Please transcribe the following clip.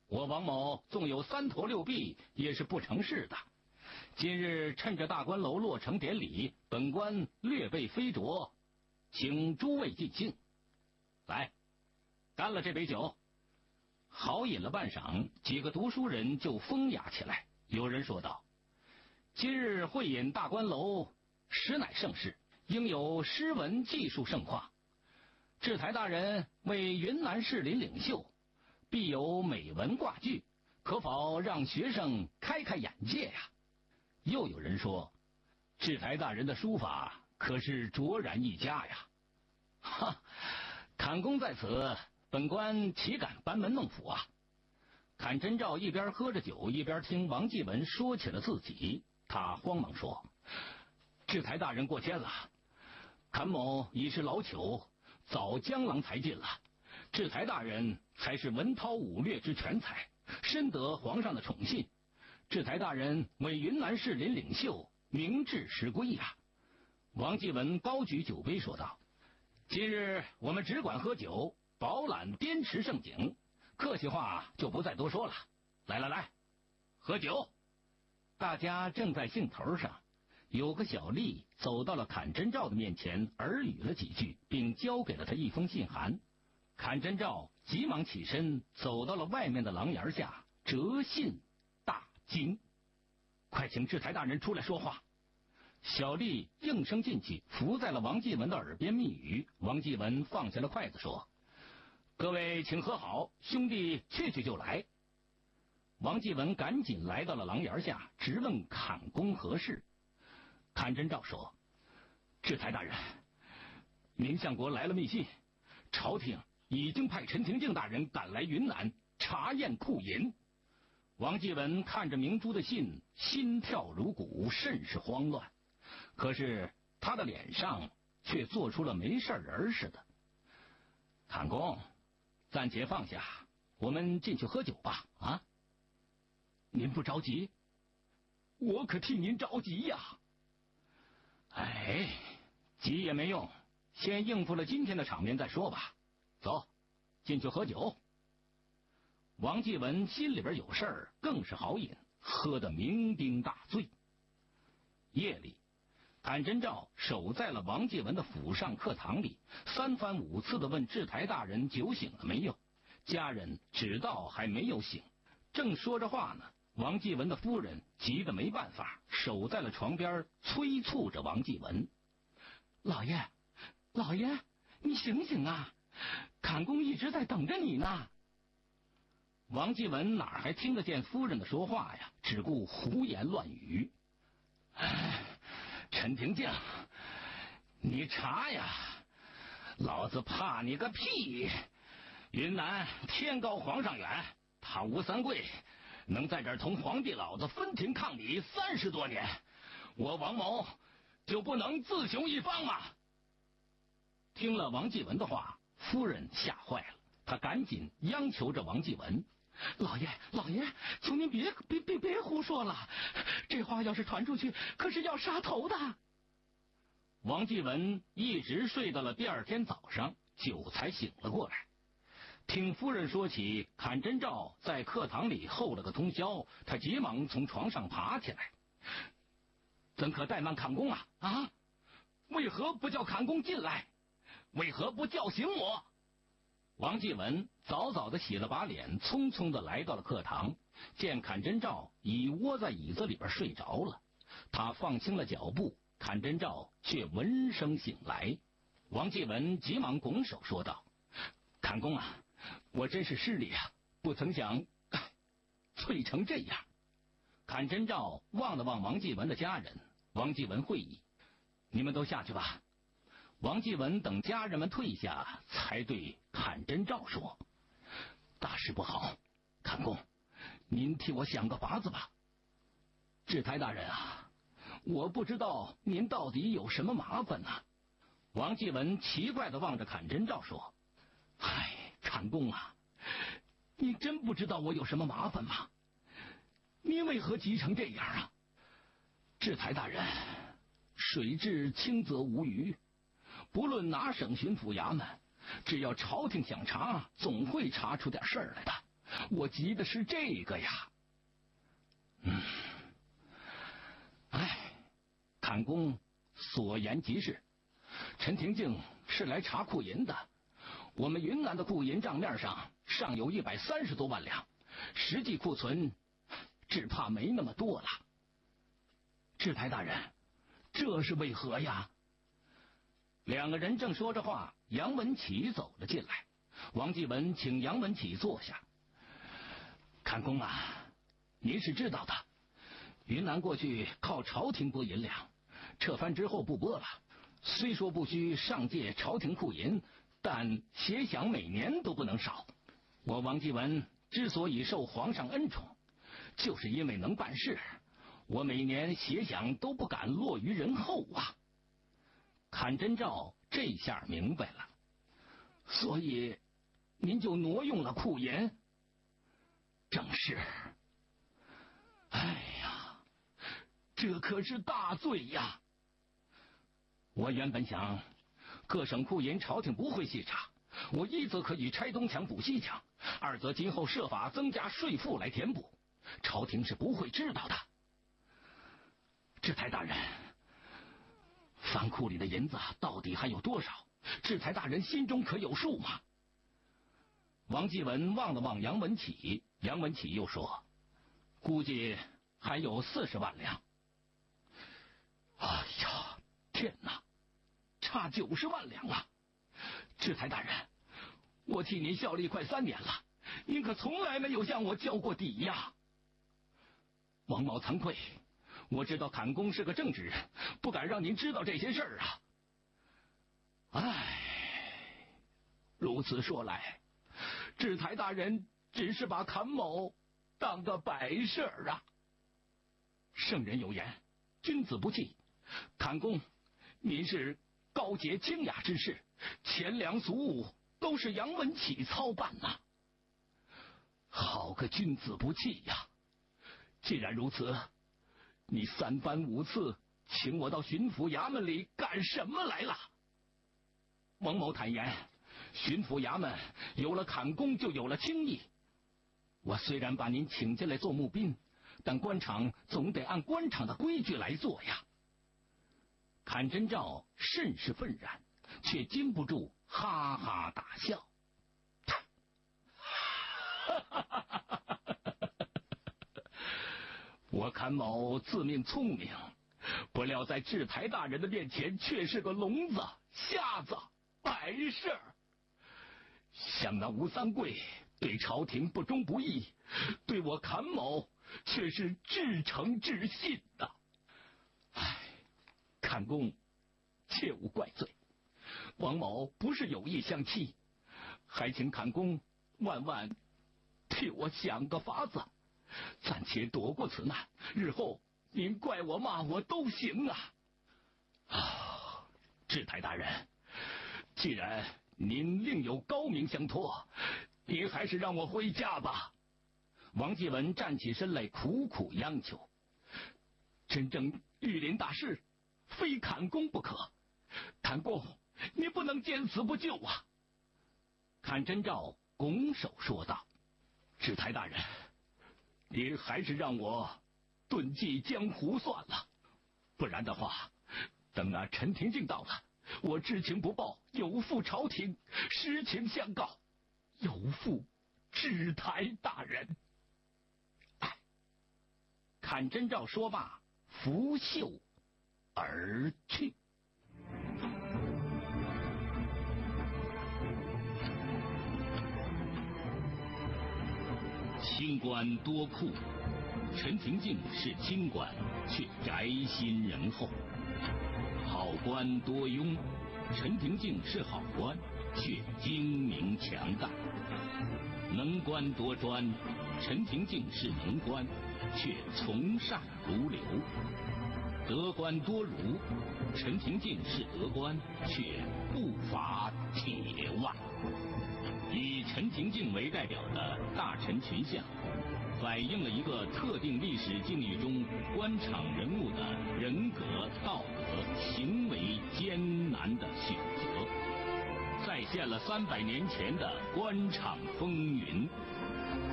我王某纵有3头6臂，也是不成事的。今日趁着大观楼落成典礼，本官略备飞着，请诸位尽兴。来，干了这杯酒。好饮了半晌，几个读书人就风雅起来。有人说道：今日会饮大观楼，实乃盛事，应有诗文技术盛况。制台大人为云南士林领袖，必有美文挂句，可否让学生开开眼界呀？又有人说，制台大人的书法可是卓然一家呀。哈，侃公在此，本官岂敢班门弄斧啊？侃真照一边喝着酒，一边听王继文说起了自己。他慌忙说：制台大人过谦了，侃某已是老朽，早江郎才尽了。制台大人才是文韬武略之全才，深得皇上的宠信。制台大人为云南士林领袖，名至实归呀。王继文高举酒杯说道：今日我们只管喝酒，饱览滇池盛景，客气话就不再多说了。来，喝酒。大家正在兴头上，有个小吏走到了侃真照的面前，耳语了几句，并交给了他一封信函。侃真照急忙起身，走到了外面的廊檐下，折信大惊：快请制台大人出来说话。小吏应声进去，伏在了王继文的耳边密语。王继文放下了筷子说：各位请喝好，兄弟去就来。王继文赶紧来到了廊檐下，直问侃公何事。侃真照说：制台大人，您相国来了密信，朝廷已经派陈廷敬大人赶来云南查验库银。王继文看着明珠的信，心跳如鼓，甚是慌乱。可是他的脸上却做出了没事人似的。侃公，暂且放下，我们进去喝酒吧。啊，您不着急？我可替您着急呀。哎，急也没用，先应付了今天的场面再说吧。走，进去喝酒。王继文心里边有事儿，更是好饮，喝得酩酊大醉。夜里，侃真照守在了王继文的府上课堂里，3番5次的问制台大人酒醒了没有。家人只道还没有醒。正说着话呢，王继文的夫人急得没办法，守在了床边催促着王继文：老爷，你醒醒啊，侃公一直在等着你呢。王继文哪还听得见夫人的说话呀，只顾胡言乱语。陈廷敬，你查呀，老子怕你个屁！云南天高皇上远，他吴三桂能在这儿同皇帝老子分庭抗礼30多年，我王某就不能自雄一方吗？听了王继文的话，夫人吓坏了，她赶紧央求着王继文：老爷，求您别胡说了，这话要是传出去，可是要杀头的。王继文一直睡到了第2天早上，酒才醒了过来。听夫人说起侃真照在课堂里候了个通宵，他急忙从床上爬起来：怎可怠慢侃公啊？为何不叫侃公进来？为何不叫醒我？王继文早早的洗了把脸，匆匆的来到了课堂，见侃真照已窝在椅子里边睡着了。他放轻了脚步，侃真照却闻声醒来。王继文急忙拱手说道：侃公啊，我真是失礼啊，不曾想醉成这样。侃真照望了望王继文的家人，王继文会意：你们都下去吧。王继文等家人们退下，才对侃真照说：大事不好，侃公，您替我想个法子吧。制台大人啊，我不知道您到底有什么麻烦呢？王继文奇怪地望着侃真照说：侃公啊，你真不知道我有什么麻烦吗？你为何急成这样啊？制台大人，水至清则无鱼，不论哪省巡抚衙门，只要朝廷想查，总会查出点事儿来的。 我急的是这个呀。砍公所言极是，陈廷敬是来查库银的。我们云南的库银账面上尚有130多万两，实际库存只怕没那么多了。制台大人，这是为何呀？两个人正说着话，杨文启走了进来。王继文请杨文启坐下。砍公啊，您是知道的，云南过去靠朝廷拨银两，撤藩之后不拨了。虽说不需上借朝廷库银，但协饷每年都不能少。我王继文之所以受皇上恩宠，就是因为能办事，我每年协饷都不敢落于人后啊。砍真照这下明白了，所以您就挪用了库银。正是。哎呀，这可是大罪呀！我原本想，各省库银朝廷不会细查，我一则可以拆东墙补西墙，二则今后设法增加税赋来填补，朝廷是不会知道的。制台大人，藩库里的银子到底还有多少？制台大人心中可有数吗？王继文望了望杨文启，杨文启又说，估计还有40万两。哎呀，天哪，差90万两了！制台大人，我替您效力快3年了，您可从来没有向我交过底呀。王某惭愧，我知道砍公是个正直人，不敢让您知道这些事儿啊。唉，如此说来，制台大人只是把砍某当个摆设啊。圣人有言，君子不器。砍公，您是高洁清雅之士，钱粮俗务都是杨文启操办呐。好个君子不器呀！既然如此，你3番5次请我到巡抚衙门里干什么来了？王某坦言，巡抚衙门有了砍公就有了清议。我虽然把您请进来做募兵，但官场总得按官场的规矩来做呀。砍真照甚是愤然，却禁不住哈哈大笑。我砍某自命聪明，不料在制台大人的面前却是个聋子、瞎子、摆设。想那吴三桂对朝廷不忠不义，对我砍某却是至诚至信的。唉，砍公切勿怪罪，王某不是有意相欺，还请砍公万万替我想个法子，暂且躲过此难，日后您怪我骂我都行啊。制台大人，既然您另有高明相托，您还是让我回家吧。王继文站起身来，苦苦央求。真正御林大事，非砍公不可。砍公，你不能见死不救啊！砍真照拱手说道：“制台大人，您还是让我遁迹江湖算了，不然的话，等那陈廷敬到了，我知情不报，有负朝廷；实情相告，有负制台大人。”哎，砍真照说罢，拂袖而去。清官多库，陈廷敬是清官，却宅心仁厚；好官多庸，陈廷敬是好官，却精明强干；能官多专，陈廷敬是能官，却从善如流；得官多儒，陈廷敬是得官，却不乏铁腕。以陈廷敬为代表的大臣群像，反映了一个特定历史境遇中官场人物的人格、道德、行为艰难的选择，再现了300年前的官场风云。